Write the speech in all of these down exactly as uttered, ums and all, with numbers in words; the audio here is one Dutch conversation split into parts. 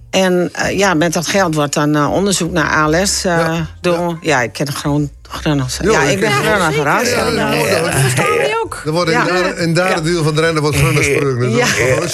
En uh, ja, met dat geld wordt dan uh, onderzoek naar A L S uh, ja. door... Ja. ja, ik ken het gewoon... Grunnig. Ja, ik ben Grunnig geraakt. Ja, ja, ja, ja. Dat verstaan wij ook. Er wordt in ja. een derde deel van de rennen wordt Grunnig gesproken. Ja.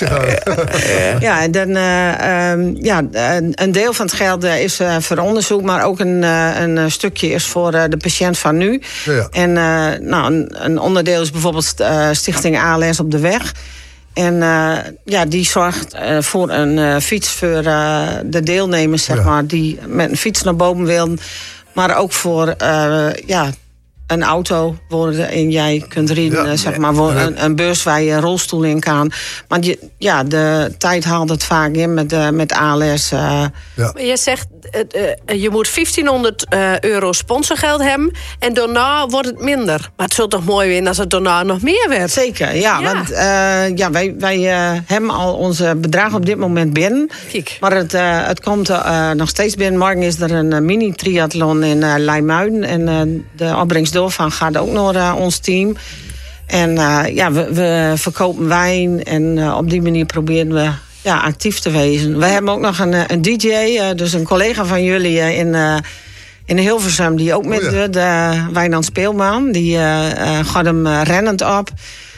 ja, en dan uh, um, ja, een, een deel van het geld uh, is uh, voor onderzoek, maar ook een, uh, een stukje is voor uh, de patiënt van nu. Ja, ja. En uh, nou, een, een onderdeel is bijvoorbeeld uh, Stichting A L S op de weg. En uh, ja, die zorgt uh, voor een uh, fiets voor uh, de deelnemers, zeg ja. maar, die met een fiets naar boven willen. Maar ook voor uh, ja, een auto waarin jij kunt rijden, ja, zeg maar, een, een bus waar je een rolstoel in kan. Maar je, ja, de tijd haalt het vaak in met, uh, met A L S. Uh. Ja. Je zegt, uh, je moet vijftienhonderd euro sponsorgeld hebben en daarna wordt het minder. Maar het zult toch mooi zijn als het daarna nog meer werd? Zeker, ja. ja. Want uh, ja, wij, wij uh, hebben al onze bedragen op dit moment binnen. Kijk. Maar het, uh, het komt uh, nog steeds binnen. Morgen is er een uh, mini-triathlon in uh, Leimuiden. En uh, de opbrengst doorvan gaat ook naar uh, ons team. En uh, ja, we, we verkopen wijn. En uh, op die manier proberen we ja, actief te wezen. We hebben ook nog een, een D J, uh, dus een collega van jullie uh, in, uh, in Hilversum, die ook met oh, ja. de Wijnand Speelman. Die uh, uh, gaat hem uh, rennend op.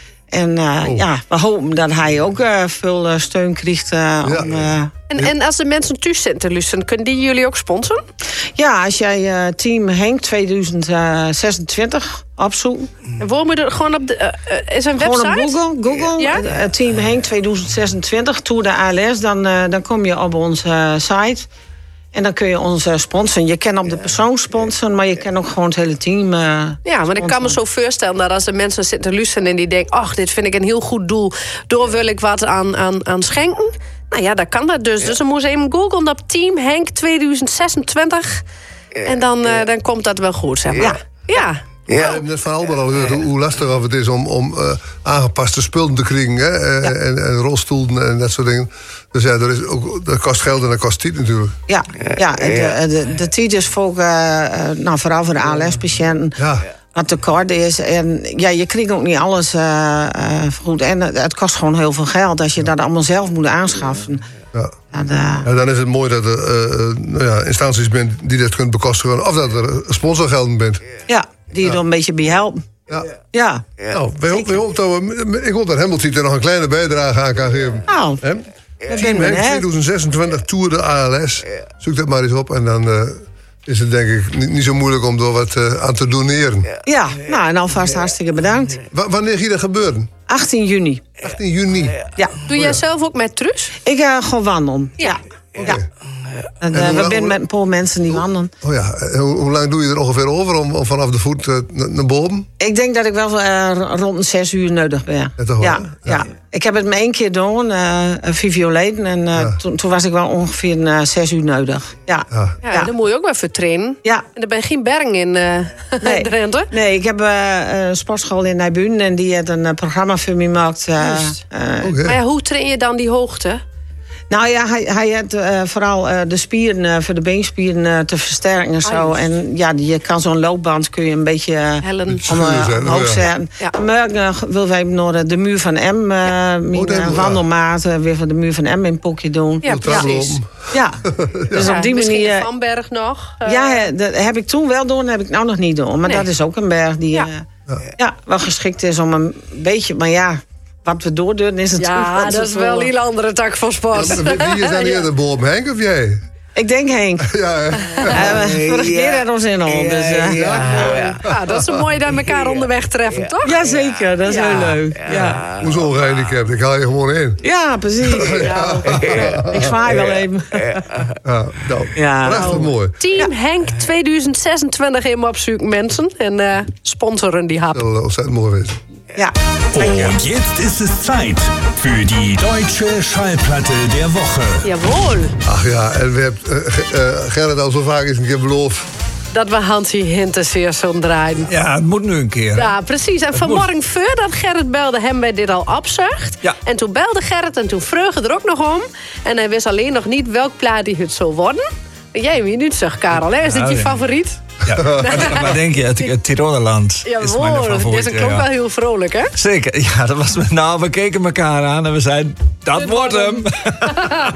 En uh, oh. ja, we hopen dat hij ook uh, veel uh, steun krijgt. Uh, ja. om, uh, en, en als de mensen thuis zitten te luisteren, kunnen die jullie ook sponsoren? Ja, als jij uh, Team Henk tweeduizend zesentwintig opzoekt. En waar moet je gewoon op de uh, is een gewoon website? Gewoon op Google. Google ja? uh, Team Henk tweeduizend zesentwintig, Tour de A L S. Dan, uh, dan kom je op onze uh, site. En dan kun je ons uh, sponsoren. Je kan op de persoon sponsoren, maar je kan ook gewoon het hele team uh, Ja, maar sponsoren. Ik kan me zo voorstellen dat als de mensen zitten te luisteren en die denken, ach, dit vind ik een heel goed doel, door wil ik wat aan, aan, aan schenken. Nou ja, dat kan dat dus. Ja. Dus dan moet je even googlen op Team Henk tweeduizend zesentwintig. Ja. En dan, uh, dan komt dat wel goed, zeg maar. Ja. ja. Ja. We hebben net van Albert al gehoord hoe lastig het is om, om uh, aangepaste spullen te krijgen. Hè? Uh, ja. en, en rolstoelen en dat soort dingen. Dus ja, dat, is ook, dat kost geld en dat kost tijd natuurlijk. Ja, ja de, de, de tijd is voor, uh, nou, vooral voor de A L S-patiënten. Ja. Wat tekort is. En ja, je krijgt ook niet alles uh, uh, goed. En het kost gewoon heel veel geld als je dat allemaal zelf moet aanschaffen. Ja. Ja, de... ja, dan is het mooi dat er uh, nou ja, instanties bent die dat kunnen bekostigen. Of dat er sponsorgelden bent. Ja, die je ja. er een beetje bij helpen. Ja. ja. ja. Nou, wij hopen, wij hopen dat we, ik hoop dat Hamilton er nog een kleine bijdrage aan kan geven. Nou, Hem? Team Henk tweeduizend zesentwintig Tour de A L S. Zoek dat maar eens op en dan uh, is het denk ik niet, niet zo moeilijk om er wat uh, aan te doneren. Ja, nou en alvast hartstikke bedankt. W- wanneer gaat dat gebeuren? achttien juni. achttien juni? Ja. Doe jij zelf ook met Truus? Ik ga uh, gewoon wandelen. Ja. Okay. ja. En, uh, en we zijn met een paar mensen die wandelen. Oh ja, hoe, hoe lang doe je er ongeveer over om, om vanaf de voet uh, naar boven? Ik denk dat ik wel uh, rond een zes uur nodig ben. Ja, toch wel, ja, ja. ja. Ik heb het me één keer gedaan, uh, vier jaar geleden. En uh, ja. toen, toen was ik wel ongeveer uh, zes uur nodig. Ja. Ja. Ja, ja, dan moet je ook wel voor trainen. Ja. En er ben geen berg in uh, nee. Drenthe. Nee, ik heb uh, een sportschool in Nijburen en die heeft een uh, programma voor me gemaakt. Uh, uh, okay. Maar ja, hoe train je dan die hoogte? Nou ja, hij, hij heeft uh, vooral uh, de spieren, uh, voor de beenspieren uh, te versterken en zo. Ah, en ja, je kan zo'n loopband kun je een beetje uh, hellen om, uh, omhoog zetten. Ja. Morgen uh, wil wij naar de muur van M, uh, ja. mijn uh, wandelmaat, uh, weer van de muur van M in een pokje doen. Ja, precies. Ja, dus ja, op die manier. Misschien Van Berg nog. Uh, ja, dat heb ik toen wel doen, heb ik nou nog niet doen. Maar nee. dat is ook een berg die ja. Uh, ja. ja, wel geschikt is om een beetje, maar ja. Wat we doordoen is het ja, dat is wel een hele andere tak van sport. Ja, wie is dan hier de boven, Henk of jij? Ik denk Henk. Ja, ja. Uh, vorige keer hadden we ons in hond. Dus, uh. ja, ja. Ja, dat is zo mooi dat we elkaar onderweg treffen, ja. toch? Jazeker, dat is ja. heel leuk. Ja. Ja. Hoezo gehandicapt? Ik haal je gewoon in. Ja, precies. Ja. Ja. Ik zwaai wel even. Ja, nou, ja. Prachtig nou. Mooi. Team ja. Henk tweeduizend zesentwintig helemaal op zoek mensen. En uh, sponsoren die hap. Dat zal ontzettend mooi wezen. Ja. Und jetzt ist es Zeit für die deutsche Schallplatte der Woche. Jawohl. Ach ja, en we hebben uh, uh, Gerrit al zo vaak eens een keer beloofd dat we Hansie Hinterseer zullen draaien. Ja, het moet nu een keer. Ja, precies. En het vanmorgen moet. Voordat Gerrit belde, hebben wij dit al opzucht. Ja. En toen belde Gerrit en toen vroeg er ook nog om. En hij wist alleen nog niet welk plaat die het zou worden. En jij wie nu zegt, Karel, hè? Is dit nou, je ja. favoriet? Ja, maar denk je, het, het Tirolerland ja, is mijn favoriet. Dit klonk ja. wel heel vrolijk, hè? Zeker, ja, dat was, nou, we keken elkaar aan en we zeiden, dat wordt hem.